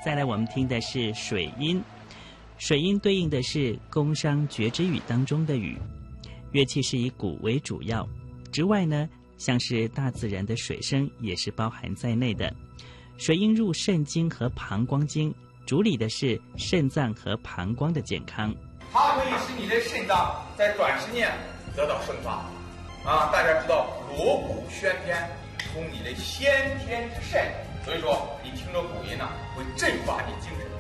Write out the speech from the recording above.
再来我们听的是水音，水音对应的是宫商角徵羽当中的羽，乐器是以鼓为主要，之外呢，像是大自然的水声也是包含在内的。水音入肾经和膀胱经，主理的是肾脏和膀胱的健康。 它可以使你的肾脏在短时间得到生发。大家知道锣鼓喧天，通你的先天之肾，所以说你听着鼓音呢，会振发你精神。